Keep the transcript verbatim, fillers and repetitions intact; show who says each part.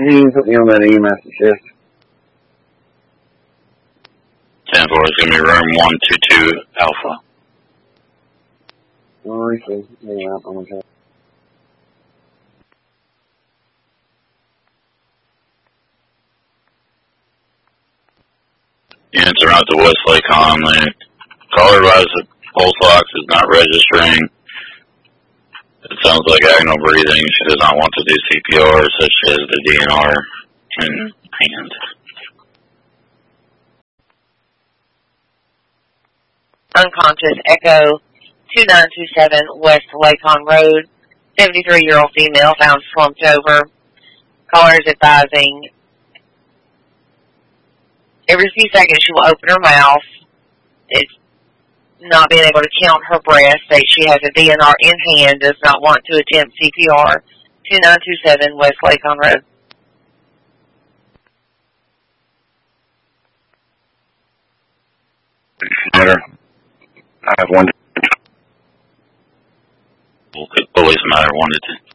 Speaker 1: you can put me on that E M S assist.
Speaker 2: ten four is going to be room one two two Alpha.
Speaker 1: Alright, so, yeah, I'm going to try.
Speaker 2: Units around the Westlake Conley. Caller advised that pulse ox is not registering. It sounds like agonal breathing. She does not want to do C P R, so she has the D N R in hand.
Speaker 3: Unconscious Echo two nine two seven West Lacon Road. seventy-three-year-old female found slumped over. Caller is advising every few seconds she will open her mouth. It's not being able to count her breath. States she has a D N R in hand. Does not want to attempt C P R. two nine two seven West Lacon Road.
Speaker 2: Matter. I have one. Always matter one to ten.